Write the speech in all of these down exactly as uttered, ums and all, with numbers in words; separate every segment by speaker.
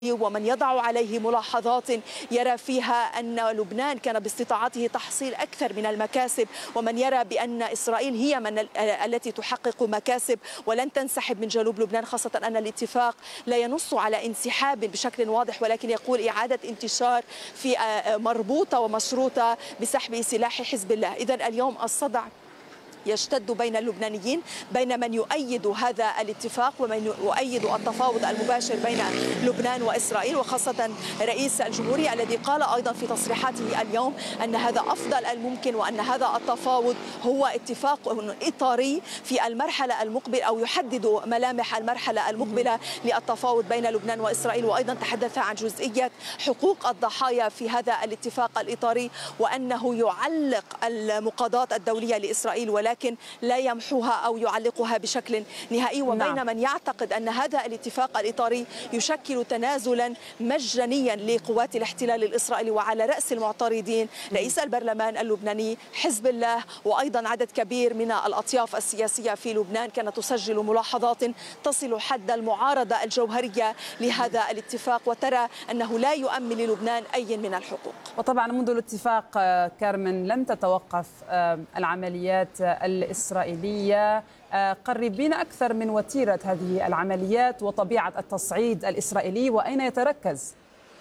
Speaker 1: ومن يضع عليه ملاحظات يرى فيها أن لبنان كان باستطاعته تحصيل أكثر من المكاسب، ومن يرى بأن إسرائيل هي من التي تحقق مكاسب ولن تنسحب من جنوب لبنان، خاصة أن الاتفاق لا ينص على انسحاب بشكل واضح ولكن يقول إعادة انتشار في مربوطة ومشروطة بسحب سلاح حزب الله. إذن اليوم الصدع يشتد بين اللبنانيين، بين من يؤيد هذا الاتفاق ومن يؤيد التفاوض المباشر بين لبنان وإسرائيل، وخاصة رئيس الجمهورية الذي قال أيضا في تصريحاته اليوم أن هذا أفضل الممكن وأن هذا التفاوض هو اتفاق إطاري في المرحلة المقبلة أو يحدد ملامح المرحلة المقبلة للتفاوض بين لبنان وإسرائيل. وأيضا تحدث عن جزئية حقوق الضحايا في هذا الاتفاق الإطاري وأنه يعلق المقاضاة الدولية لإسرائيل ولا لكن لا يمحوها أو يعلقها بشكل نهائي. وبين نعم. من يعتقد أن هذا الاتفاق الإطاري يشكل تنازلا مجانيا لقوات الاحتلال الإسرائيلي، وعلى رأس المعترضين رئيس البرلمان اللبناني، حزب الله، وأيضا عدد كبير من الأطياف السياسية في لبنان كانت تسجل ملاحظات تصل حد المعارضة الجوهرية لهذا الاتفاق، وترى أنه لا يؤمن للبنان أي من الحقوق.
Speaker 2: وطبعا منذ الاتفاق كارمن لم تتوقف العمليات الإسرائيلية. قربين أكثر من وتيرة هذه العمليات وطبيعة التصعيد الإسرائيلي وأين يتركز؟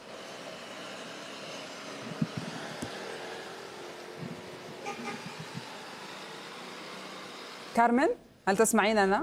Speaker 2: كارمن هل تسمعيننا؟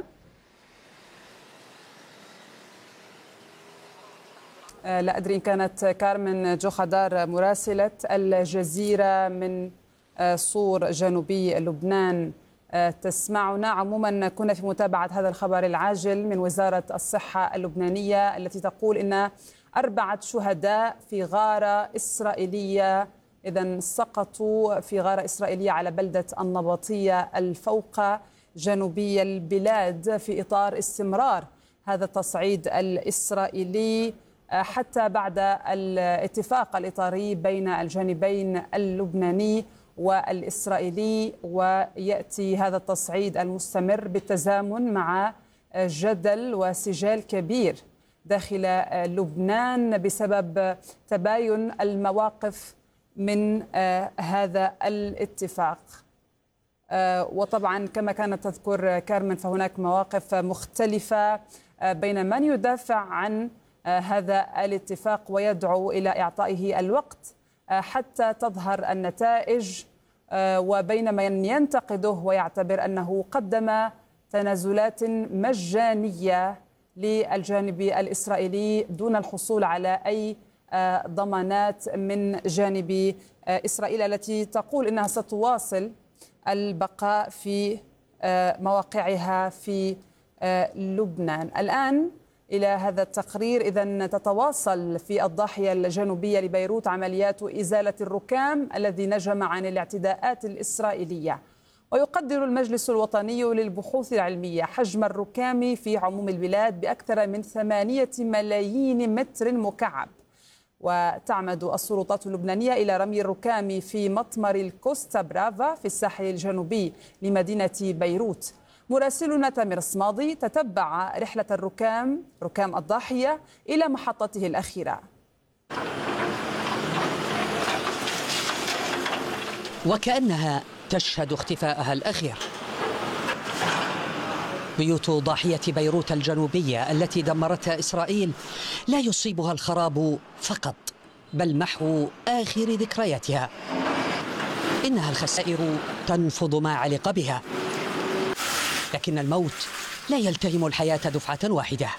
Speaker 2: لا أدري إن كانت كارمن جوخدار مراسلة الجزيرة من صور جنوبي لبنان تسمعنا. عموما كنا في متابعة هذا الخبر العاجل من وزارة الصحة اللبنانية التي تقول إن أربعة شهداء في غارة إسرائيلية إذن سقطوا في غارة إسرائيلية على بلدة النبطية الفوق جنوبي البلاد في إطار استمرار هذا التصعيد الإسرائيلي حتى بعد الاتفاق الإطاري بين الجانبين اللبناني والإسرائيلي. ويأتي هذا التصعيد المستمر بالتزامن مع جدل وسجال كبير داخل لبنان بسبب تباين المواقف من هذا الاتفاق. وطبعا كما كانت تذكر كارمن فهناك مواقف مختلفة بين من يدافع عن هذا الاتفاق ويدعو إلى إعطائه الوقت حتى تظهر النتائج، وبين من ينتقده ويعتبر أنه قدم تنازلات مجانية للجانب الإسرائيلي دون الحصول على أي ضمانات من جانب إسرائيل التي تقول أنها ستواصل البقاء في مواقعها في لبنان. الآن إلى هذا التقرير إذن تتواصل في الضاحية الجنوبية لبيروت عمليات إزالة الركام الذي نجم عن الاعتداءات الإسرائيلية. ويقدر المجلس الوطني للبحوث العلمية حجم الركام في عموم البلاد بأكثر من ثمانية ملايين متر مكعب. وتعمد السلطات اللبنانية إلى رمي الركام في مطمر الكوستا برافا في الساحل الجنوبي لمدينة بيروت. مراسلنا تامر الصمادي تتبع رحلة الركام ركام الضاحية إلى محطته الأخيرة.
Speaker 3: وكأنها تشهد اختفاءها الأخير. بيوت ضاحية بيروت الجنوبية التي دمرتها إسرائيل لا يصيبها الخراب فقط بل محو آخر ذكرياتها. إنها الخسائر تنفض ما علق بها، لكن الموت لا يلتهم الحياة دفعة واحدة.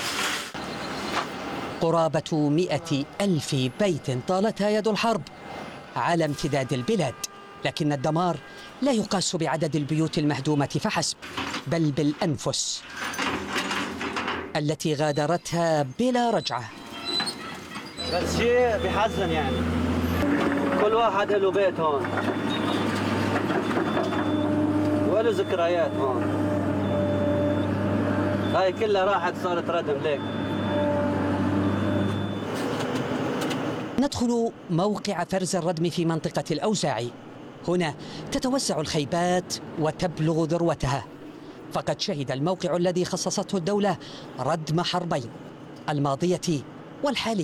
Speaker 3: قرابة مئة ألف بيت طالتها يد الحرب على امتداد البلاد، لكن الدمار لا يقاس بعدد البيوت المهدومة فحسب بل بالأنفس التي غادرتها بلا رجعة.
Speaker 4: بس شيء بحزن، يعني كل واحد له بيت هون وله ذكريات هون، هاي كلها راحت صارت ردم ليك.
Speaker 3: ندخل موقع فرز الردم في منطقة الأوزاعي. هنا تتوسع الخيبات وتبلغ ذروتها، فقد شهد الموقع الذي خصصته الدولة ردم حربين، الماضية والحال